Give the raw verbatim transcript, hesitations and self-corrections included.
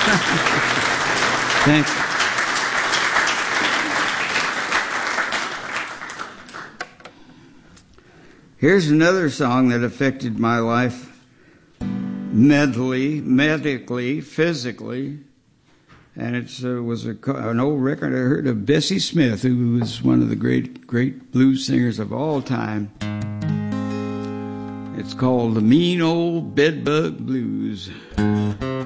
Thank you. Here's another song that affected my life mentally, medically, physically. And it uh, was a, an old record I heard of Bessie Smith, who was one of the great, great blues singers of all time. It's called The Mean Old Bedbug Blues.